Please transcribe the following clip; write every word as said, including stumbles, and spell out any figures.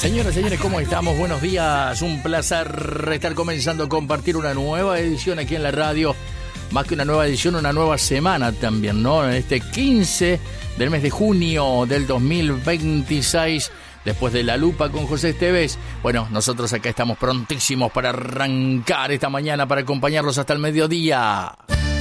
Señoras, señores, ¿cómo estamos? Buenos días, un placer estar comenzando a compartir una nueva edición aquí en la radio. Más que una nueva edición, una nueva semana también, ¿no? En este quince del mes de junio del dos mil veintiséis, después de La Lupa con José Esteves. Bueno, nosotros acá estamos prontísimos para arrancar esta mañana, para acompañarlos hasta el mediodía.